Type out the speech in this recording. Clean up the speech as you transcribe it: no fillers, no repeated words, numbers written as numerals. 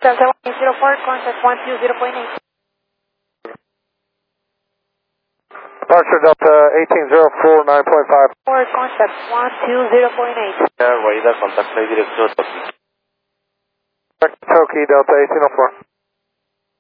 Delta 104, contact 120.8. Departure Delta 1804, 9.5. For contact 120.8. Guaida, contacto y dirección. Toki Delta 1804.